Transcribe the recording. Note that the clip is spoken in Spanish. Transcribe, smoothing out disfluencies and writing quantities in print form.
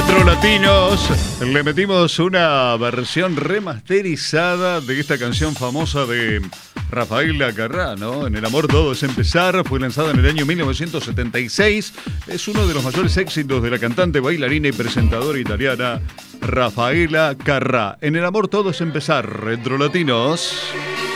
Retro Latinos, le metimos una versión remasterizada de esta canción famosa de Rafaela Carrá, ¿no? En el amor todo es empezar, fue lanzada en el año 1976, es uno de los mayores éxitos de la cantante, bailarina y presentadora italiana Rafaela Carrá. En el amor todo es empezar, Retro Latinos.